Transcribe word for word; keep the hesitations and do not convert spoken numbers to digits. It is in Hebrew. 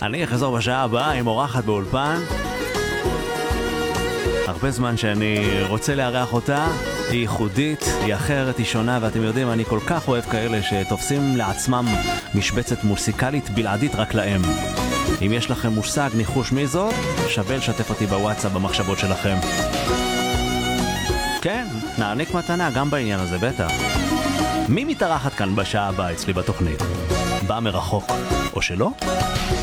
אני אחזור בשעה הבאה עם אורחת באולפן. הרבה זמן שאני רוצה לארח אותה. היא ייחודית, היא אחרת, היא שונה, ואתם יודעים, אני כל כך אוהב כאלה שתופסים לעצמם משבצת מוסיקלית בלעדית רק להם. אם יש לכם מושג, ניחוש מי זאת, שווה לשתף אותי בוואטסאפ במחשבות שלכם. כן, נעניק מתנה גם בעניין הזה, בטח. מי מתארחת כאן בשעה הבאה אצלי בתוכנית? בא מרחוק, או שלא?